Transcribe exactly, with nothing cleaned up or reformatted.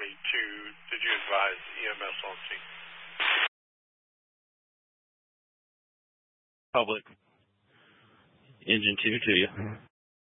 twenty-two, did you advise E M S on scene? Public. Engine two to you.